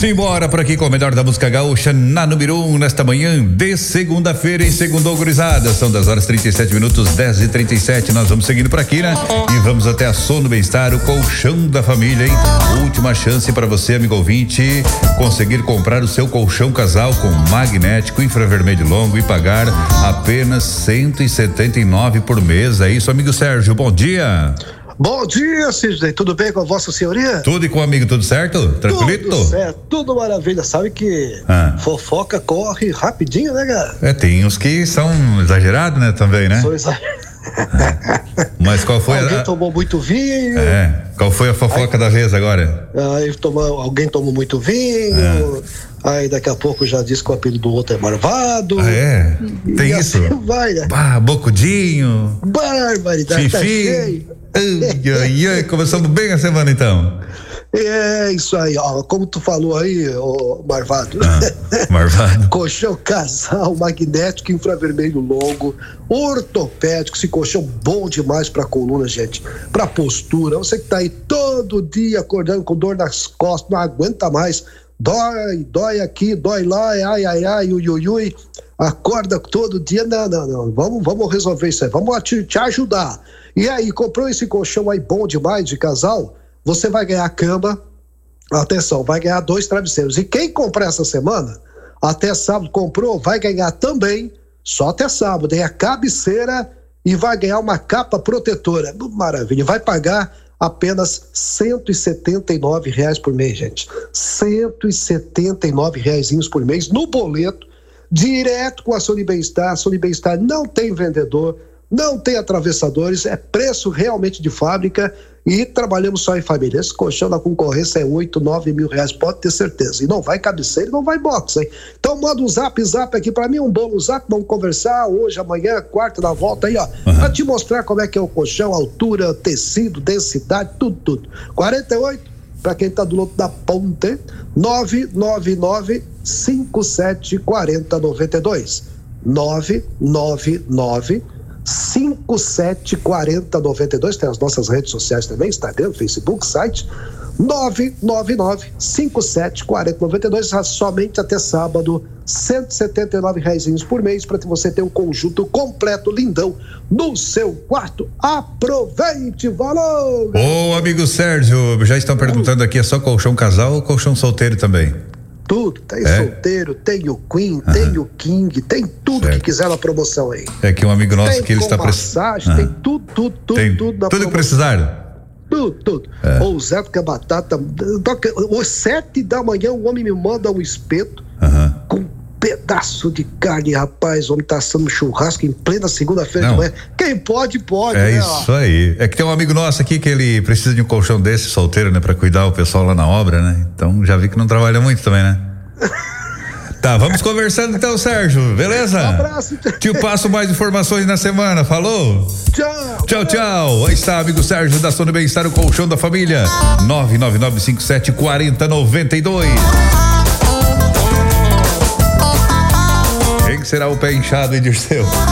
Simbora por aqui com o melhor da música gaúcha na número 1 nesta manhã de segunda-feira em Segundou Gurizada. São 10h37, 10h37. Nós vamos seguindo por aqui, né? E vamos até a Sono Bem-Estar, o colchão da família, hein? Última chance para você, amigo ouvinte, conseguir comprar o seu colchão casal com magnético, infravermelho longo e pagar apenas 179 por mês. É isso, amigo Sérgio. Bom dia. Bom dia, Sidney. Tudo bem com a vossa senhoria? Tudo e com o amigo, tudo certo? Tranquilito? Tudo certo, tudo maravilha. Sabe que fofoca corre rapidinho, né, cara? Tem uns que são exagerados, né, também, né? Mas qual foi Alguém tomou muito vinho. Qual foi a fofoca da vez agora? Alguém tomou muito vinho. Aí daqui a pouco já disse que o apelido do outro é Marvado. Tem isso? Assim vai, né? Bocudinho. Barbaridade, tá cheio. Começamos bem a semana então. É isso aí, ó. Como tu falou aí, Marvado. Marvado. Colchão casal, magnético, infravermelho longo, ortopédico, esse colchão bom demais pra coluna, gente. Pra postura. Você que tá aí todo dia acordando com dor nas costas, não aguenta mais. Dói aqui, dói lá, ai, ui. Acorda todo dia. Não. Vamos resolver isso aí. Vamos te ajudar. E aí, comprou esse colchão aí bom demais de casal? Você vai ganhar cama, atenção, vai ganhar 2 travesseiros. E quem comprar essa semana, até sábado comprou, vai ganhar também, só até sábado, a cabeceira e vai ganhar uma capa protetora. Maravilha, vai pagar apenas R$179 por mês, gente. R$179 por mês no boleto, direto com a Sono Bem-Estar. A Sono Bem-Estar não tem vendedor, não tem atravessadores, é preço realmente de fábrica e trabalhamos só em família. Esse colchão da concorrência é 8, 9 mil reais, pode ter certeza. E não vai cabeceira, não vai box, hein? Então manda um zap aqui pra mim, um bom zap, vamos conversar hoje, amanhã, quarta na volta aí, ó, pra te mostrar como é que é o colchão, altura, tecido, densidade, tudo. 48, pra quem tá do outro da ponte, 999-5740-92. 999-5740-92, tem as nossas redes sociais também, Instagram, Facebook, site, 999-5740-92, somente até sábado, R$179 por mês, para você ter um conjunto completo, lindão, no seu quarto. Aproveite, valeu! Ô, amigo Sérgio, já estão perguntando aqui, é só colchão casal ou colchão solteiro também? Tudo, tem solteiro, tem o Queen, tem o King, tem tudo que quiser na promoção aí. É que um amigo nosso que ele está precisando. Tem tudo na promoção. Tudo que precisaram? Tudo. Ou o Zé que é batata. Às 7 da manhã o homem me manda um espeto com um pedaço de carne, rapaz. O homem tá assando um churrasco em plena segunda-feira de manhã. Quem pode, né? Isso aí. É que tem um amigo nosso aqui que ele precisa de um colchão desse, solteiro, né? Pra cuidar o pessoal lá na obra, né? Então já vi que não trabalha muito também, né? Tá, vamos conversando então, Sérgio, beleza? Um abraço. Te passo mais informações na semana, falou? Tchau. Aí está, amigo Sérgio da Sono Bem-Estar, o colchão da família, 999-5740-92. Quem será o pé inchado, hein, Dirceu?